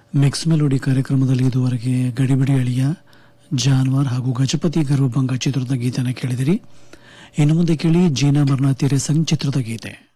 Mix melody ಕಾರ್ಯಕ್ರಮದಲ್ಲಿ ಇದುವರೆಗೆ ಗಡಿಬಿಡಿ ಅಳಿಯ, ಜಾನ್ವಾರ್ ಹಾಗೂ ಗಜಪತಿ ಗರ್ವಭಂಗ ಚಿತ್ರದ ಗೀತೆಯನ್ನು ಕೇಳಿದಿರಿ. ಇನ್ನು ಮುಂದೆ ಕೇಳಿ ಜೀನಾ ಮರ್ನಾ ತೆರೆ ಸಂಗ್ ಚಿತ್ರದ ಗೀತೆ.